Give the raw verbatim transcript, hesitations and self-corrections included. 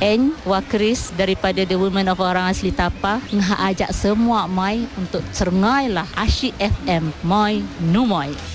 N Wakris daripada The Women of Orang Asli Tapah ngah ajak semua mai untuk serengai lah Asyik F M Moi Numoy.